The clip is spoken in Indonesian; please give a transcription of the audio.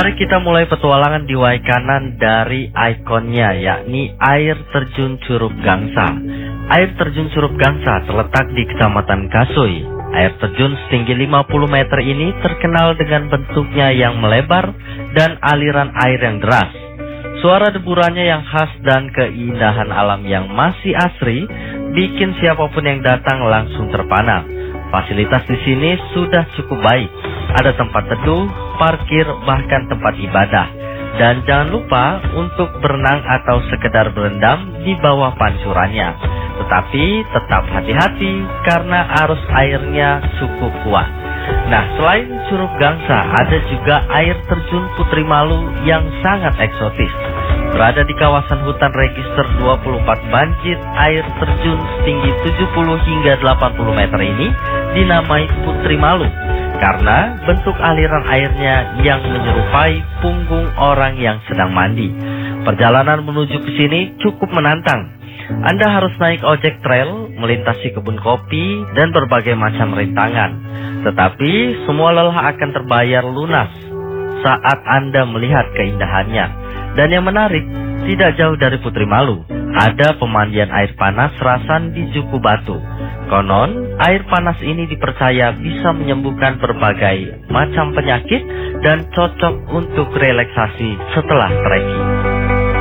Mari kita mulai petualangan di Waikanan dari ikonnya, yakni air terjun Curug Gangsa. Air terjun Curug Gangsa terletak di Kecamatan Kasui. Air terjun setinggi 50 meter ini terkenal dengan bentuknya yang melebar dan aliran air yang deras. Suara deburannya yang khas dan keindahan alam yang masih asri bikin siapapun yang datang langsung terpana. Fasilitas di sini sudah cukup baik. Ada tempat teduh, parkir, bahkan tempat ibadah. Dan jangan lupa untuk berenang atau sekedar berendam di bawah pancurannya. Tetapi tetap hati-hati karena arus airnya cukup kuat. Nah, selain Curug Gangsa, ada juga air terjun Putri Malu yang sangat eksotis. Berada di kawasan hutan register 24 Banjit, air terjun setinggi 70 hingga 80 meter ini dinamai Putri Malu karena bentuk aliran airnya yang menyerupai punggung orang yang sedang mandi. Perjalanan menuju ke sini cukup menantang. Anda harus naik ojek trail, melintasi kebun kopi, dan berbagai macam rintangan. Tetapi semua lelah akan terbayar lunas saat Anda melihat keindahannya. Dan yang menarik, tidak jauh dari Putri Malu, ada pemandian air panas Rasan di Juku Batu. Konon, air panas ini dipercaya bisa menyembuhkan berbagai macam penyakit dan cocok untuk relaksasi setelah trekking.